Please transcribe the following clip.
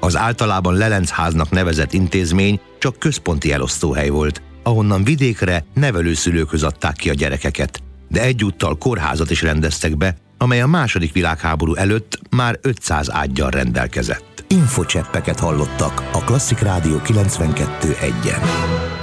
Az általában Lelencháznak nevezett intézmény csak központi elosztóhely volt, ahonnan vidékre nevelőszülőkhöz adták ki a gyerekeket, de egyúttal kórházat is rendeztek be, amely a II. Világháború előtt már 500 ággyal rendelkezett. Infocseppeket hallottak a Klasszik Rádió 92.1-en.